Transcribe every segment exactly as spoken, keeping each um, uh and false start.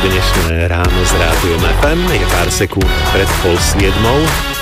dnešné ráno z Rádiom ef em. Je pár sekúnd pred pol siedmou.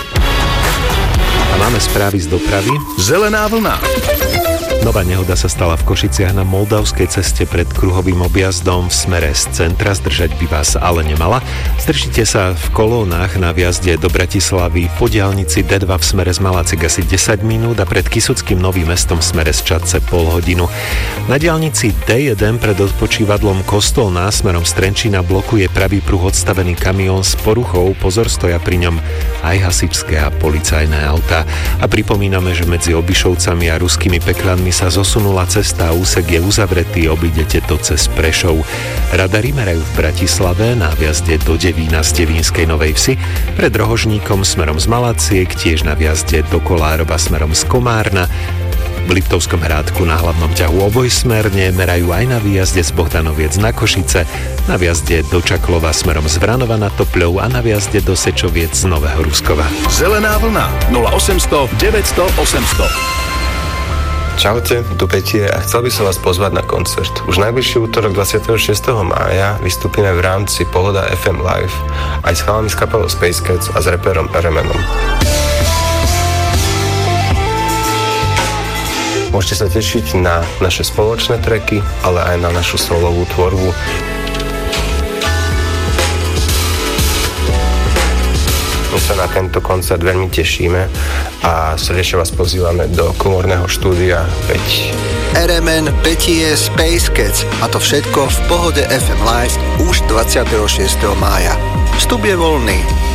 A máme správy z dopravy. Zelená vlna. Nová nehoda sa stala v Košiciach na Moldavskej ceste pred kruhovým objazdom v smere z centra. Zdržať by vás ale nemala. Zdržite sa v kolónach na vjazde do Bratislavy po diaľnici dé dva v smere z Malacek asi desať minút a pred Kysuckým Novým Mestom v smere z Čadce pol hodinu. Na diaľnici dé jeden pred odpočívadlom Kostolná smerom z Trenčína blokuje pravý pruh odstavený kamión s poruchou. Pozor, stoja pri ňom aj hasičské a policajné autá. A pripomíname, že medzi Obišovcami a Ruskými Pekľanmi sa zosunula cesta a úsek je uzavretý, obídete to cez Prešov. Radary merajú v Bratislave na vjazde do Devína z Devínskej Novej Vsi, pred Rohožníkom smerom z Malaciek, tiež na vjazde do Kolárova smerom z Komárna. V Liptovskom Hrádku na hlavnom ťahu obojsmerne merajú aj na výjazde z Bohdanoviec na Košice, na vjazde do Čaklova smerom z Vranova nad Topľou a na vjazde do Sečoviec z Nového Ruskova. Zelená vlna nula osemsto deväťsto osemsto. Čaute, tu Petie a chcel by som vás pozvať na koncert. Už najbližší útorok dvadsiateho šiesteho mája vystúpime v rámci Pohoda ef em Live aj s chalami z kapelou Space Cats a s reperom Eremenom. Môžete sa tešiť na naše spoločné tracky, ale aj na našu solovú tvorbu. My sa na tento koncert veľmi tešíme a srdečne vás pozývame do komorného štúdia päť. Eremen, Petie, Space Cats a to všetko v Pohode ef em Live už dvadsiateho šiesteho mája. Vstup je voľný.